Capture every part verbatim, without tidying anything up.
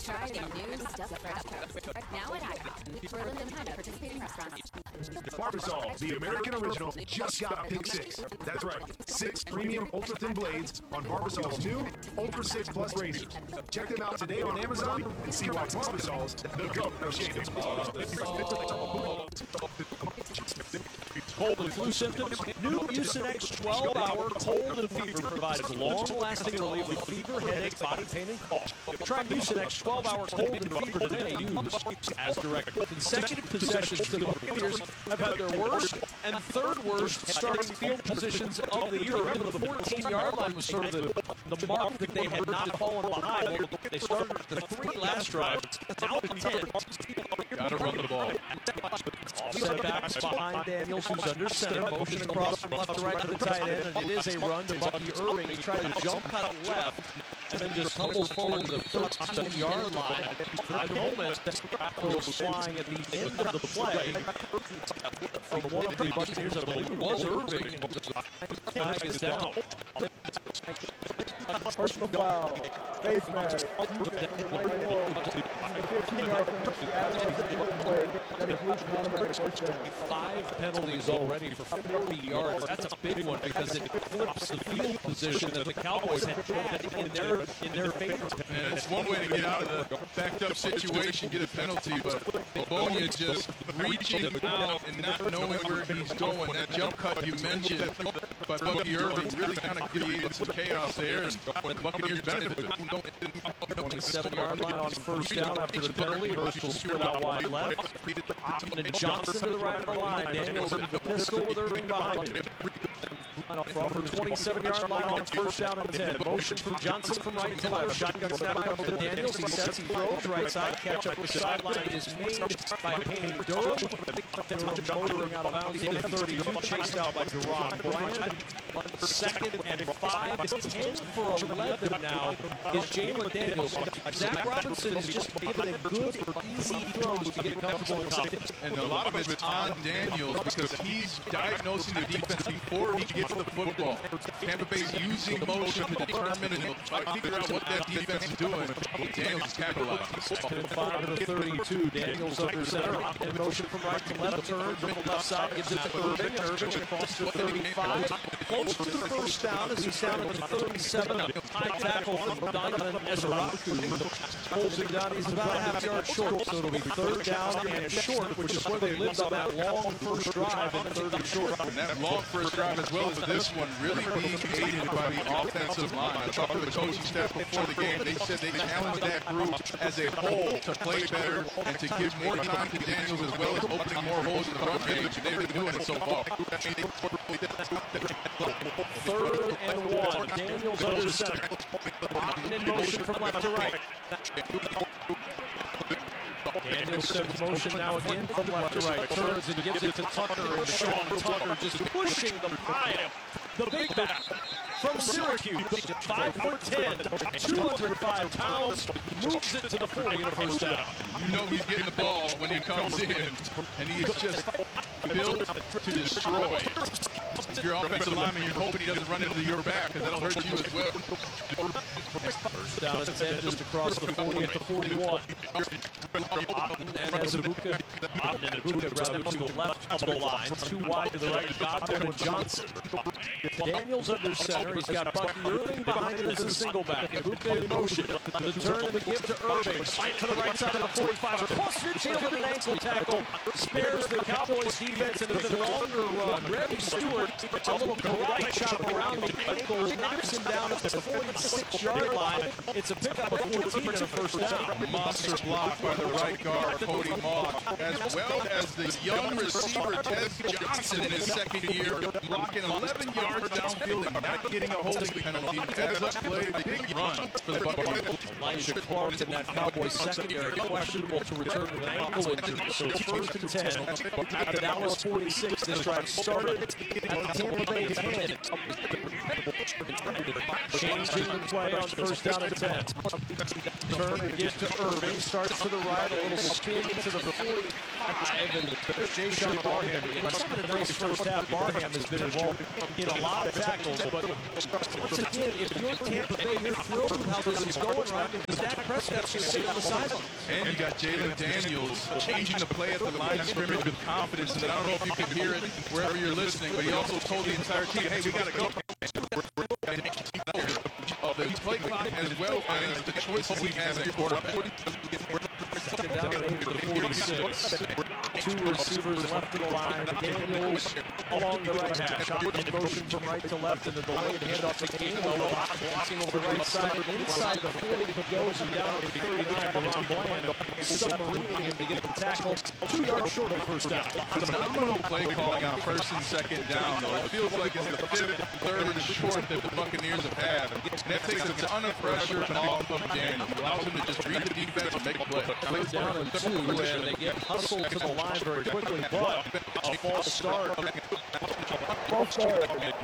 Try the new stuffed fresh toast. Now at IHOP. For a limited time at participating restaurants. Barbasol, the American original, just got Pick Six. That's right, six premium ultra-thin blades on Barbasol's new Ultra six Plus razors. Check them out today on Amazon and see why Barbasol's the GOAT of shaving. Cold and flu symptoms? New Mucinex twelve hour cold and fever provides long-lasting relief of fever, headache, body pain, and cough. Try Mucinex twelve hour cold and fever today. Use as directed. Consecutive possessions to the Warriors have had their worst and third worst starting field positions of the year. Remember, the fourteen-yard line was sort of the, the mark that they had not fallen behind. They started the three last drive. Now the ten. Got to run the ball. Offset backs behind Daniels, who's under center, motion across from left to right to the tight end, and it is a run to Bucky Irving. He tried to jump cut left, and then just tumbles forward to the thirteen-yard line. For the moment, goes flying at the end of the play from one of the Buccaneers, I believe it was Irving. Flag is down. Personal foul. Face mask. Five penalties already for forty yards. That's a big one because it flips the field position that the Cowboys had had in their in their favor. And it's one way to get out of the backed up situation, get a penalty, but Bobonia just reaching out and not knowing where he's going. That jump cut you mentioned by Bucky Irving really kind of created some chaos there, and the Buccaneers benefited. twenty-seven-yard line on first down after the penalty. Herschel split out wide left. And Johnson to the right of the line. Daniels into the pistol with Irving behind him. From the twenty-seven-yard line on first down and ten. Motion from Johnson from right to left. Shotgun snap comes to Daniels. He sets, he throws right side. Catch up with sideline is made by Payne Durham. Motoring out of bounds to the thirty-two. Chased out by Jerron Bryant. Second and five. ten for eleven now is Jalen Daniels. Zach Robinson is just giving a good, easy throws to get comfortable in top. And a lot of it's on Daniels because he's diagnosing the defense before he gets the football. Tampa Bay's using motion to determine and figure out what that defense is doing. Daniels is capitalizing. ten and five to the thirty-two. Daniels under center. In motion from right to left. Turn. Dribble left side. Gives it to Irving. And Irving across the thirty-five. Close to the first down as he's down at the thirty-seven. High tackle from Donovan Ezeraku. Holds him down. He's about a half yard short. So it'll be third down and short, which is where they lived on that long first drive and third and short. And that long first drive as well as this one really being aided by the offensive line. I talked to the coaching staff before the game. They said they challenged that group as a whole to play better and to give more time to Daniels as well as opening more holes in the run game. They've been doing it so far. Third and one. Daniels under center. In motion from left to right. Daniels sends motion now again from left to right. Turns and gives it to Tucker. And Sean Tucker just pushing them by him. The big back from Syracuse, five foot ten, two hundred five pounds, moves it to the forty in a first down. You know he's getting the ball when he comes in, and he is just built to destroy. If you're offensive lineman, you're hoping he doesn't run into your back, because that'll hurt you as well. First down at ten, just across the forty at the forty-one. And as Ibuka, Otten and Ibuka rather to the left of the line, too wide to the right, Godwin and Johnson. Daniels under center, he's got Bucky Irving behind him as a single back. Ibuka in motion, the turn and the give to Irving, fight to the right side of the forty-five, across midfield with an ankle tackle, spares the Cowboys defense into the longer run. Revy Stewart, a little karate chop around the ankle, knocks him down at the forty-six-yard line. It's a pickup of fourteen and a first down. Monster block by the right guard, Cody Mock, as well as the young receiver, Ted Johnson, in his second year, blocking eleven yards downfield and not getting a holding penalty. Ends up playing a big run for the Buccaneers. Elijah Clark in that Cowboys secondary, questionable to return with an ankle injury. So it's first and ten at the Dallas forty-six. This drive started at the Tampa Bay ten. Changing the play on first down and ten. Turn and give to Irving. Starts to the right. A little spin to the forty-five. And Jayshon Barham. It's been a nice first half. Barham has been involved in a lot of tackles. But once again, if you're Tampa Bay, you're thrilled with how this is going right now. Because Dak Prescott's just sitting on the sideline. And you got Jalen Daniels changing the play at the line of scrimmage with confidence. And I don't know if you can hear it wherever you're listening, but he also told the entire team, hey, we got to go. Of the play clock as well as the choices he has at quarterback. Down to the forty-six. Two receivers left of the line. Daniels along the right hash. In motion from right to left, and the delayed handoff to Gainwell. Blocking over the right side. Inside the forty, but goes and down to thirty-nine. Ron Bland submarining him to get the tackle. Two yards short of first down. Phenomenal play calling on first and second down, though. It feels like it's the fifth, third, and short that the Buccaneers have had. And that takes a ton of pressure off of Daniels. Allows him to just read the defense and make a play. Third down and two, and they get hustled to the line very quickly, but a false start. False start.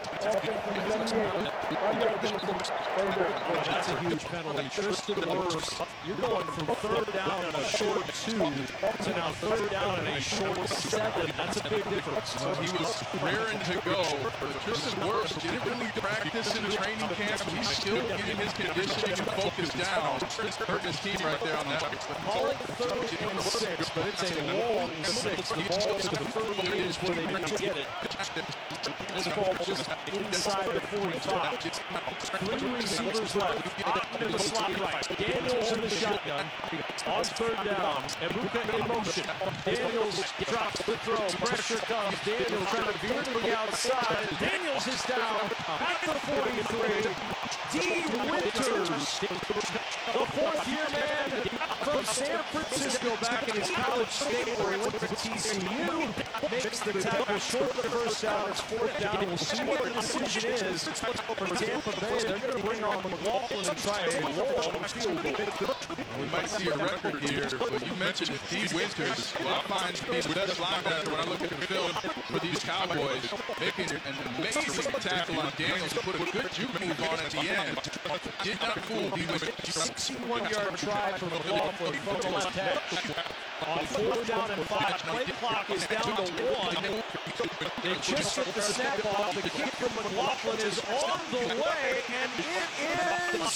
That's a huge penalty. Tristan Wirfs, you're going from third down and a short two to now third down and a short seven. That's a big difference. Well, he was raring to go. Tristan Wirfs didn't really practice in the training camp. He's still getting his conditioning and focus down. Hurt his team right there on that. Calling third and six, but it's a long six. The ball to the thirty-eight is where they need to get it. This ball just inside the forty-five. Three receivers left. In the slot right. Daniels in the shotgun. On third down. Ebuka in motion. Daniels drops the throw. Pressure comes. Daniels trying to veer to the outside. Daniels is down at the forty-three. D. Winters, the fourth-year man from San Francisco, back in his college state where he went to T C U, makes the tackle short of the first down. It's fourth down. We'll see what the decision is for Tampa Bay. They're going to bring on McLaughlin and try a long field goal. We might see a record here, but you mentioned it, D. Winters, who I find to be the best linebacker when I look at the film for these Cowboys, making an amazing tackle on Daniels to put a good juke move on at the end. Did not fool D. Winters. sixty-one yard try for McLaughlin from the left hash. On fourth down and five, play clock is down to one. They just get the snap off. The kick from McLaughlin is on the way, and it is.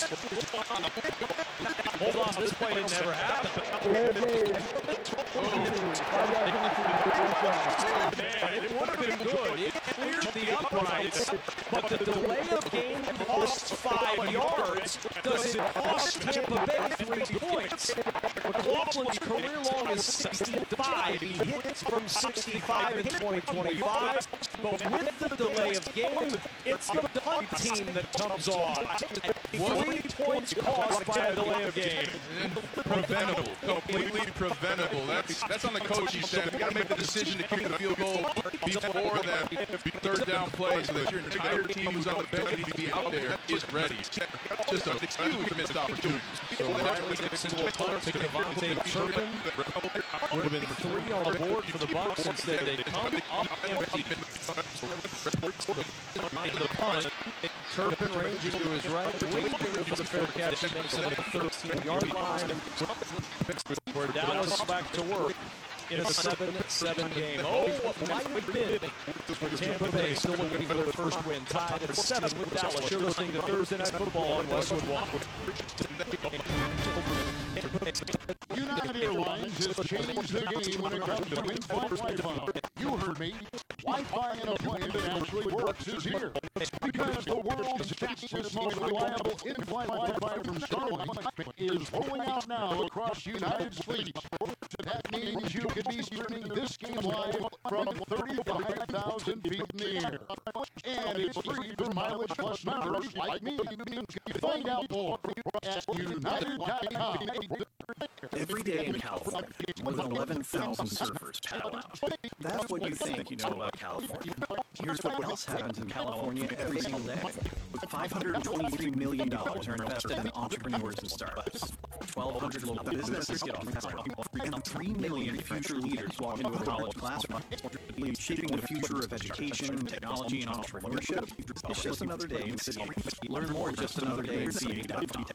Hold on, this play didn't never happen. Man, it would have been good. It cleared the uprights, but the delay of game costs five yards. Does it cost Tampa Bay three points? McLaughlin's career long is sixty-five. He hits from sixty-five in twenty twenty-five, but with the delay of game, it's the punt team that comes on. Three points caused by a delay of game. Preventable, completely preventable. That's that's on the coaching staff. You got to make the decision to kick the field goal before that third down play, so that your entire team who's on the bench that needs to be out there is ready. Just a huge missed opportunity. So Riley gets into a punt to Devontae Turpin. Would have been three on the board for the Bucs. Instead, they come up empty. The punt. Turpin ranging to his right, waiting for the fair catch. He makes it at the thirteen yard line. Where Dallas back to work in a seven seven game. Oh, what might have been for Tampa Bay, still looking for their first win. Tied at seven with Dallas. You're listening to Thursday Night Football on Westwood One. United Airlines has changed the game when it comes to in-flight Wi-Fi. You heard me. Wi-Fi in a plane that actually works is here. Because the world's fastest, most reliable in-flight Wi-Fi from Starlink is rolling out now across United's fleet. That means you could be streaming this game live from thirty-five thousand feet in the air. And it's free for mileage plus members like me. Find out more at united dot com. Every day in California, more than eleven thousand surfers paddle out. That's what you think you know about California. Here's what else happens in California every single day. With five hundred twenty-three million dollars are invested in entrepreneurs and startups. twelve hundred local businesses get off the ground, and three million future leaders walk into a college classroom. Shaping the future of education, technology, and entrepreneurship. It's just another day in C A. Learn more at just another day in C A dot com.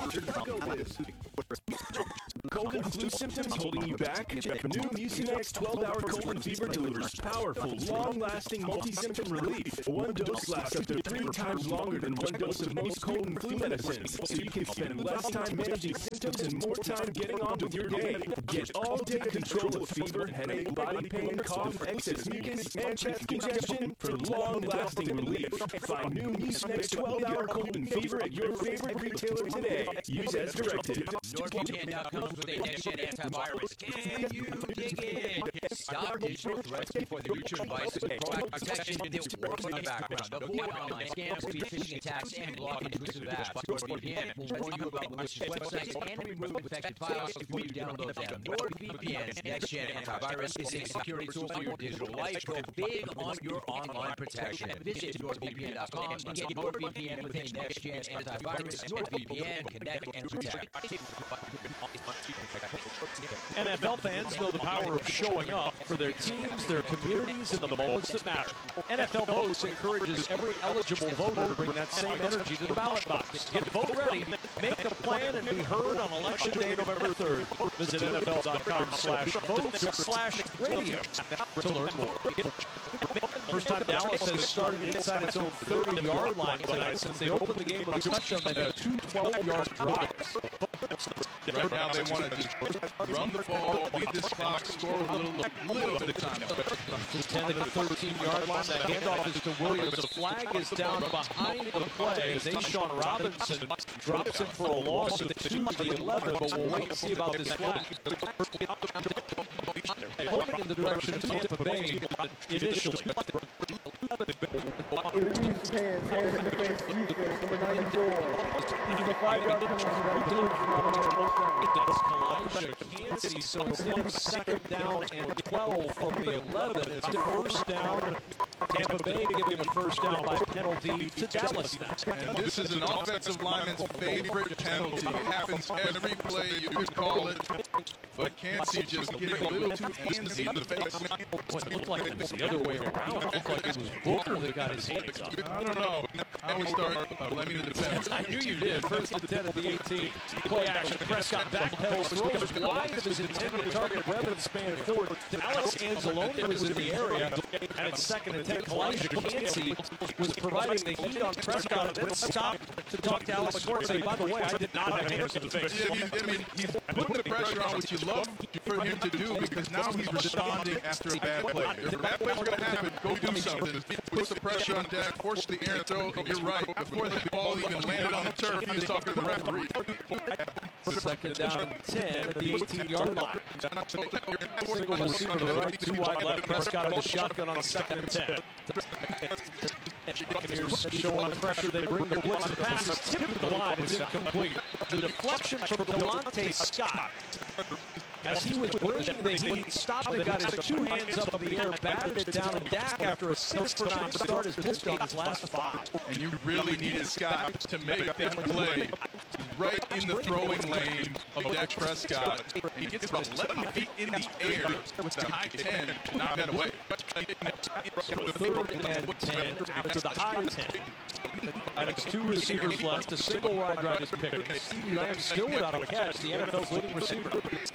Cold and flu symptoms holding you back? New Mucinex twelve hour cold and fever delivers powerful, long-lasting multi-symptom relief. One dose lasts up to three times longer than one dose of most cold and flu medicines, so you can spend less time managing symptoms and more time getting on with your day. Get all-day control of fever, headache, body pain, cough, excess mucus, and chest congestion for long-lasting relief. Find new Mucinex twelve hour cold and fever at your favorite retailer today. Use as directed. NordVPN dot com with a next-gen antivirus. Can you dig it? Stop digital threats before they reach your devices with proactive protection that works in the background. Avoid online scams, phishing attacks, and blog intrusive apps. NordVPN will warn you about malicious websites and remove infected files before you download them. NordVPN's next-gen antivirus is a security tool for your digital life. Go big on your online protection. Visit NordVPN dot com and get NordVPN with a next-gen antivirus. NordVPN, connect and protect. N F L fans know the power of showing up for their teams, their communities, and the moments that matter. N F L Votes encourages every eligible voter to bring that same energy to the ballot box. Get vote ready, make a plan, and be heard on Election Day, November third. Visit N F L dot com slash votes slash radio to learn more. First time Dallas has started inside its own thirty-yard line tonight since they opened the game with a touchdown and a two twelve-yard drives. Right now they want to just run the ball, beat this clock, score a little, little bit of time. The ten to the thirteen-yard line. That handoff is to Williams. The flag is down behind the play as Ashawn Robinson drops it for a loss of two to the eleven, but we'll wait and see about this flag. Holding in the direction of Tampa Bay initially. Hands, hands, hands in the face, defense, number ninety-four. This is a five-yard Elijah Cansey, so it's now second down and twelve from the eleven. It's the first down. Tampa Bay giving a first down by penalty to Dallas now. And this is an offensive lineman's favorite penalty. It happens every play, you could call it. But Cansey just getting a little too handsy in the face. Well, it looked like it was the other way around. It looked like it was Booker that got his hands up. I don't know. I always start blaming the defense. I knew you did. First and ten at the eighteen. Play action. Prescott backpedals, throws wide of his intended target. Weapons span forward. Alex Anzalone was in the area. And at second and ten, Elijah Cansey was providing the heat on Prescott and then stopped to talk to Alex Ford and say, by the way, I did not have hands in the face. Yeah, he, I mean, he's putting the pressure on, which you love for him to do, because now he's responding after a bad play. If a bad play's going to happen, go do something. Put the pressure on Dak, force the air throw. You're right. Before the ball even landed on the turf, he was talking to the referee. Second down and ten at the eighteen-yard line. Single receiver to the right, two wide left. Prescott in the shotgun on second and ten. Buccaneers showing pressure. They bring the blitz and pass. It's tipped to the line. It's incomplete. The deflection from Delonte Scott. As he was bringing the heat, stopped and got his two hands up in the air, batted it down, and Dak, after a six for nine start, has missed on his last five. And you really needed Scott to make that play. Right in the throwing lane of Dak Prescott. He gets about eleven feet in the air with the high ten to knock that away. Third and ten after the high ten. And it's two receivers left. A single wide right is picked. CeeDee Lamb still without a catch. The N F L's leading receiver.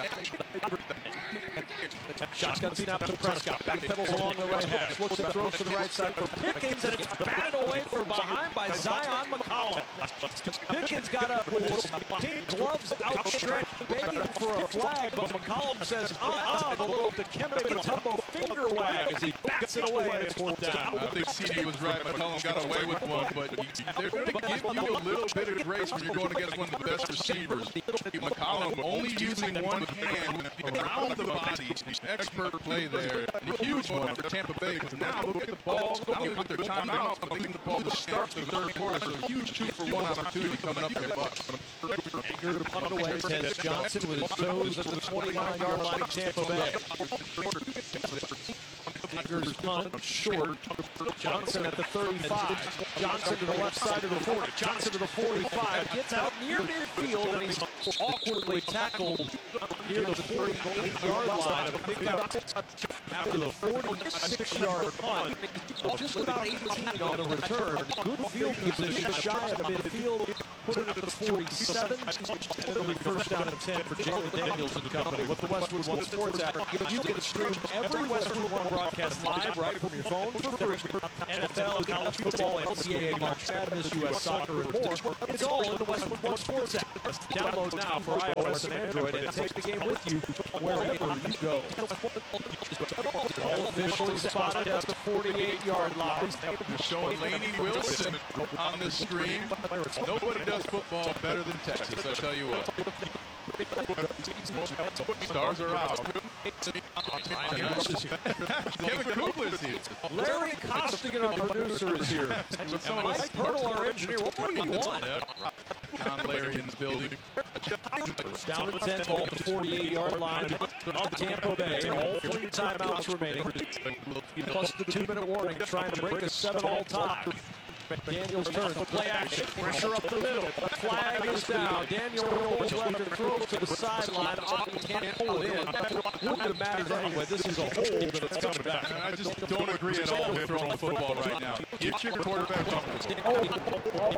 Shotgun snap to Prescott. Backpedals along the right hash. Looks and throws to the right side for Pickens, and it's batted away from behind by Zion McCollum. Pickens got up with his pink gloves outstretched, begging for a flag, but McCollum says, uh-uh, the little Dikembe Mutombo finger wag as he bats it away and it's fourth down. I think CeeDee was right. McCollum got away with one, but they're going to give you a little bit of grace when you're going against one of the best receivers. McCollum only using one hand around the body. Expert play there. And a huge one for Tampa Bay, because now look at the ball. Not only with their timeouts, but look at the ball to start the third quarter. So a huge two-for-one opportunity coming up for the Bucs. Anger to punt away. Dennis Johnson with his toes at the twenty-nine-yard line of Tampa Bay. Tigers punt short. Johnson at the thirty-five. Johnson to the left side of the forty. Johnson to the forty-five. Gets out near midfield, and he's awkwardly tackled near the forty-eight-yard line. A big out after the forty-six-yard punt. Just about eighteen on the return. Good field position, shy of the midfield. Put it at the forty-seven. And it'll be first down and ten for Jalen Daniels and company. With the Westwood One Sports app, you can stream every Westwood One broadcast live right from your phone for free. N F L, college football, N C double A, March Madness, U S Soccer, and more. It's all in the Westwood One Sports app. Download now for iOS and Android and take the game with you wherever you go. All officially spotted at the forty-eight-yard line. They're showing Laney Wilson on the screen. Nobody does football better than Texas, I tell you what. Stars are out. Kevin Kugler's here. Larry Costigan, our producer, is here. And Mike Purtle, our engineer. What more do you want? Don Larry in the building. First down and ten, ball at the forty-eight-yard line of Tampa Bay. All three timeouts remaining. Plus the two-minute warning, trying to break a seven-all tie. Daniels turns, play action, pressure up the middle. Flag is down. Daniel rolls left and throws to the sideline. Otten can't pull it in. Wouldn't have mattered anyway. This is a hold, but it's coming back. I just don't agree at all with throwing the football right now. Get your quarterback off the ball.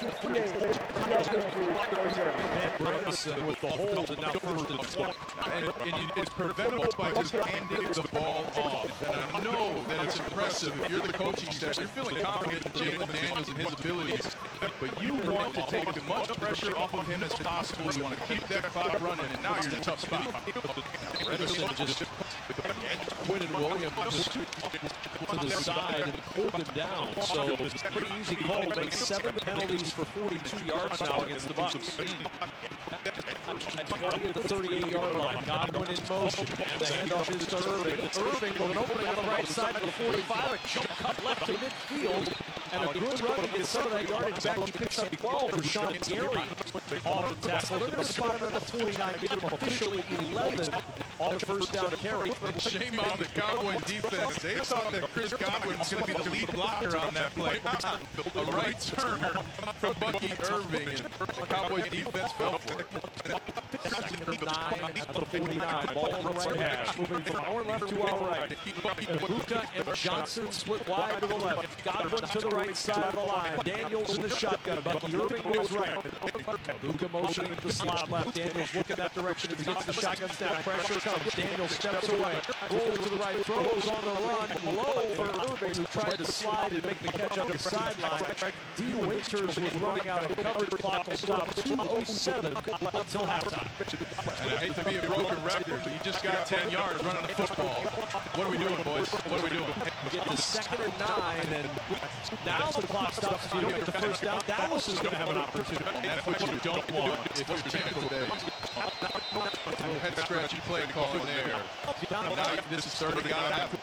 Matt Bryson with the hold, and now first and ten. And, and it's preventable by just handing the ball off. And I know that it's impressive if you're the coaching staff. You're feeling confident in Jalen Daniels and his abilities, but you want to take as much pressure off of him as possible. You want to keep that clock running, and now you're in a tough spot. Redison just Quinton Williams to the side and pulled him down. So it's a pretty easy call. Makes seven penalties for forty-two yards now against the Bucs. At the thirty-eight-yard line, Godwin in motion, and the handoff is to Irving. Irving with an opening on the right side of the forty-five, a jump cut left to midfield, and a good run to get some of that yardage back. He picks up twelve for Sean Gary off the tackle. They're going to spot him at the twenty-nine, give him officially eleven on the first down carry. Shame on the Cowboy defense. They thought that Chris Godwin was going to be the lead blocker on that play. A right turn from Bucky Irving, and the Cowboy defense fell for it. Nine at the forty-nine. Ball on the right half. Moving from our left to our right. Ibuka and Johnson split wide to the left. Godwin to the right side of the line. Daniels in the shotgun. Bucky Irving goes right. Ibuka motioning to slot left. Daniels looking that direction as he gets the shotgun snap. Pressure comes. Daniels steps away. Rolls to the right. Throws on the run. Low for Irving, who tried to slide and make the catch on the sideline. D. Winters was running out of coverage. Clock will stop. two oh seven until halftime. And I hate to be a broken record, but you just got ten yards running the football. What are we doing, boys? What are we doing? Get the second and nine, and now the clock stops. If you don't get the first down, Dallas is going to have an opportunity. That's what you don't want if you're Tampa Bay. Head scratchy play calling there. Now this is starting to happen.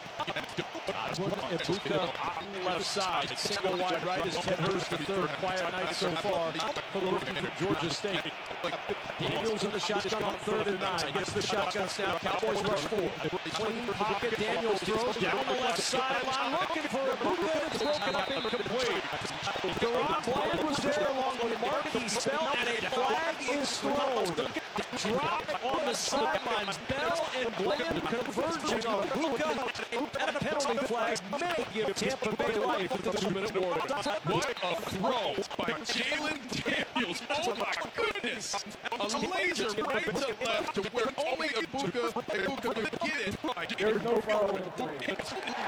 Ibuka on the left side. Single wide right is Ted Hurst the third. Quiet night so far for the rookie from Georgia State. Daniels in the shotgun on third and nine. Gets the shotgun snap. Cowboys rush forward. Clean pocket. Daniels throws down the left sideline. Looking for Ibuka. It's broken up incomplete. Deron Bland was there along with Marquise Bell, and a flag is thrown. Drop on the sidelines. Bell and Bland converging on Ibuka, and a penalty flag may give Tampa Bay life with the two-minute warning. What a throw by Jalen Daniels. Oh my goodness. A laser right to left to where only Ibuka, Ibuka could get it. There's no foul in the play.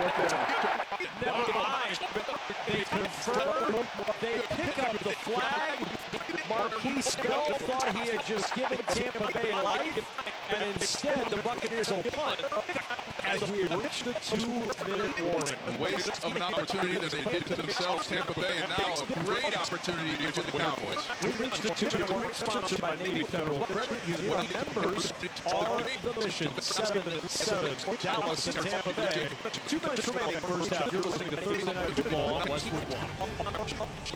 Never mind. They confirm. They pick up the flag. Marquise Bell thought he had just given Tampa Bay life, and instead the Buccaneers will punt as we reach the two-minute warning. A waste of an opportunity that they did to themselves, Tampa Bay, and now a great opportunity to give the Cowboys. We reached the two-minute warning, sponsored by Navy Federal Credit Union. Our members are the mission. seven and seven, Dallas and Tampa Bay. Two minutes remaining first half. You're listening to Thursday Night Football on Westwood One.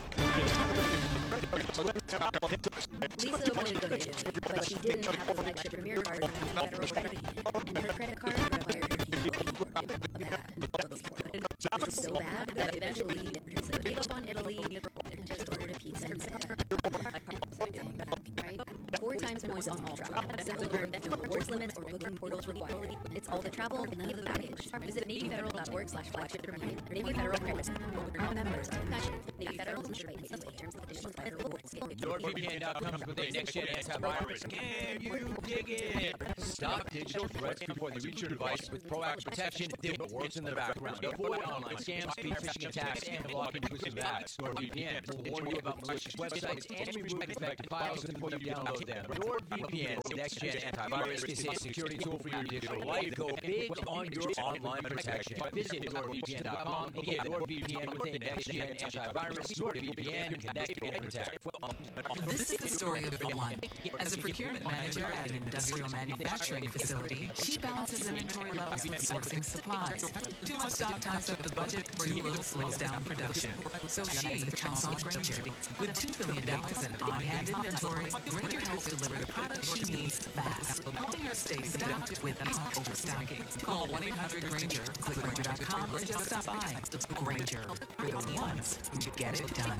Lisa wanted donations, but she didn't have the flagship Premier card from the Federal Credit Union. Her credit card required her to use a pad. Italy. So gave up on Italy and just ordered a pizza instead. Right? Four times points on all travel. Simple word, no rewards limits or booking portals required. It's all the travel, none of the baggage. Visit Navy Federal dot org slash flagship for me. Navy Federal Credit. All members. Passion. Navy Federal insured by N C A A. Terms and conditions apply. NordVPN dot com comes with a next-gen antivirus. Can you dig it? Stop digital threats before they reach your device with proactive protection that works in the background. Avoid online scams, speed phishing attacks, and block intrusive ads. NordVPN will warn you about malicious websites and remove infected files before you download them. NordVPN's next-gen antivirus is a security tool for your digital life. Go big on your online protection. Visit NordVPN dot com and get NordVPN with a next-gen antivirus. NordVPN, connect and protect. This is the story of One. As a procurement manager at an industrial manufacturing facility, she balances inventory levels with sourcing supplies. Too much stock ties up the budget, too little slows down production. So she counts on Granger. With two billion dollars in on-hand inventory, Granger helps deliver the products she needs fast, helping her stay stocked without overstocking. Call one eight hundred Granger, click Granger dot com, or just stop by. Granger, for the ones who get it done.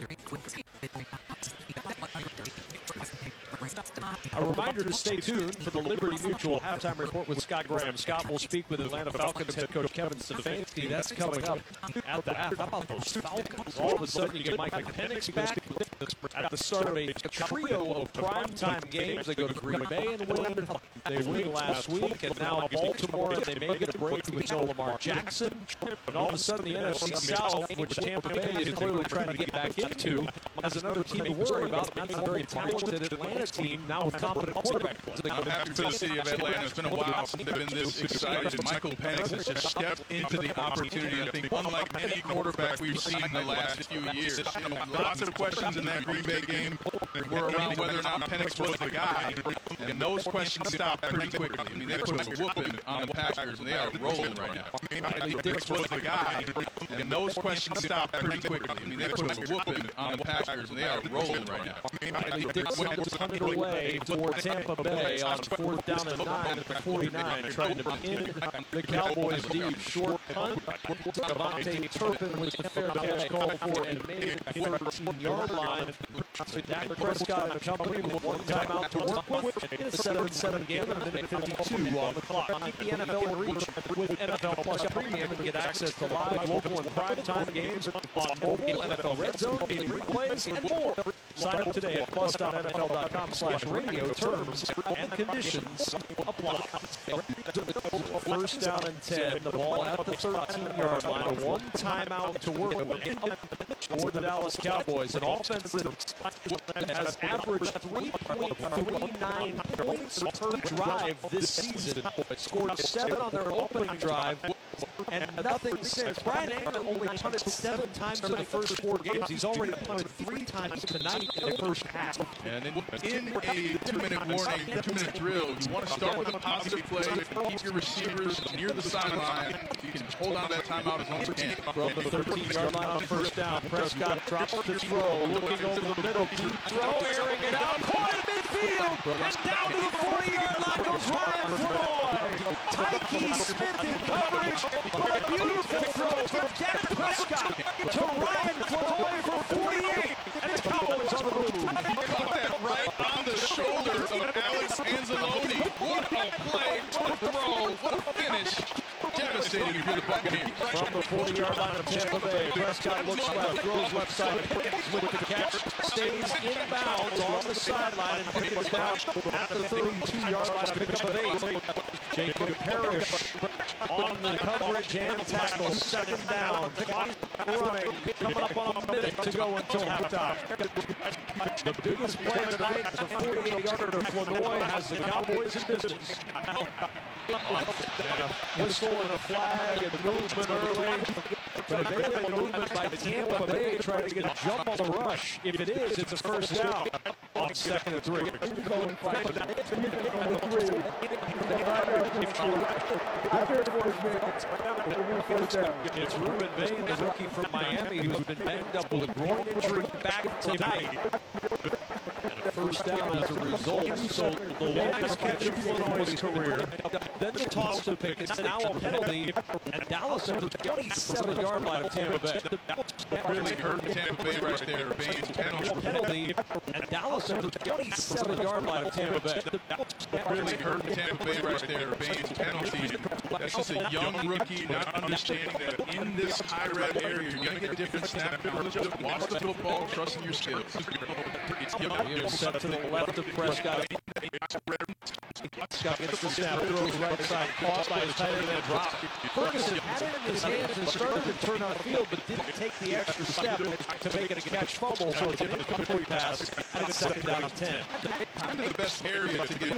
A reminder to stay tuned for the Liberty Mutual halftime report with Scott Graham. Scott will speak with Atlanta Falcons head coach Kevin Stefanski. That's coming up at the half. How about those Falcons? All of a sudden, you get Mike Penix back at the start of a trio of primetime games. They go to Green Bay and win. They win last week, and now Baltimore, and they may get a break with no Lamar Jackson. And all of a sudden, the N F C South, which Tampa Bay is clearly trying to get back into, has another team to worry about. That's a very talented Atlanta team now with competent quarterback play. I'm happy for the city of Atlanta. It's been a while since they've been this excited. And Michael Penix has just stepped into the opportunity. I think unlike any quarterback we've seen in the last few years. You know, lots of questions in that Green Bay game were around whether or not Penix was the guy. And those questions stopped pretty quickly. I mean, they put a whooping on the Packers, and they are rolling right now. Penix was the guy. And those questions stopped pretty quickly. I mean, they put a whooping on the Packers, and they are rolling right now. Dixon was hunted away for Tampa Bay on fourth down and nine at the forty-nine, trying to pin the Cowboys deep. Short punt. Devontae Turpin was the fair catch called for and made it thirteen-yard line. So Dak Prescott and company with one timeout to work with. In a seven seven game and a minute fifty-two on the clock. Keep the N F L in reach with N F L Plus Premium and get access to live, local, and primetime games on mobile, N F L Red Zone, game replays, and more. Sign up today at plus dot N F L dot com slash radio. Terms and conditions apply. First down and ten. The ball at the thirteen-yard line. A one timeout to work with for the Dallas Cowboys. An offense that has averaged three point three nine points per drive this season. Scored seven on their opening drive and nothing since. Brian Anger only punted seven times in the first four games. He's already punted three times tonight in the first half. And in, in a two-minute warning, two-minute drill, you want to start with a positive play, keep your receivers near the sideline. You can hold on to that timeout as long as you can. From the thirteen-yard line on first down, Prescott drops to throw, looking over the middle, deep throw, airing it out, caught in midfield, and down to the forty-yard line goes Ryan Floyd. Tyke Smith in coverage, but a beautiful throw from Dak Prescott to Ryan Floyd for forty-eight, and the Cowboys on the move. He caught that right on the shoulder of Alex Anzalone. What a play, what a throw, what a finish. Devastating if you're the Buccaneers. From the forty-yard line of Tampa Bay, Prescott looks left, throws left side, with the catch, stays inbounds on the sideline, and gets down at the thirty-two-yard line of pick up of eight. Jacob Parrish on the coverage and tackle, second down. Clock running, coming up on a minute to go until halftime. The biggest play of the night, the forty-eight-yarder to Flournoy has the Cowboys in business. And a whistle and a flag and movement early. But a big movement by Tampa Bay trying to get a jump on the rush. If it is, it's a first down on second and three. It's Ruben Bain, the rookie from Miami, who's been banged up with a groin injury back tonight. first down as a result. So the longest catch of Illinois' career. Then the toss to Pickens. Now a penalty. And Dallas at the twenty-seven-yard line of Tampa Bay. That really hurt Tampa Bay right there. Baines penalty. Penalty. And Dallas at the twenty-seven-yard line of Tampa Bay. That really hurt Tampa Bay right there. Baines penalty. That's just a young rookie not understanding that in this high red area, you're going to get different snap counts. Just watch the football, trust in your skills. Set to the left of Prescott. Prescott gets the snap, throws right side, caught by his tight end and dropped. Ferguson had it in his hands and started to turn on field, but didn't take the extra step to make it a catch fumble, so it's an incomplete pass, and it's second down and ten. Kind of the best area to get